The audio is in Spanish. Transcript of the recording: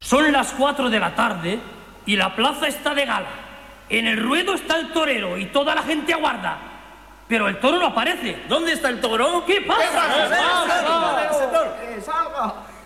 Son las 4 de la tarde y la plaza está de gala. En el ruedo está el torero y toda la gente aguarda. Pero el toro no aparece. ¿Dónde está el toro? ¿Qué pasa? ¿Qué pasa? ¡Salga!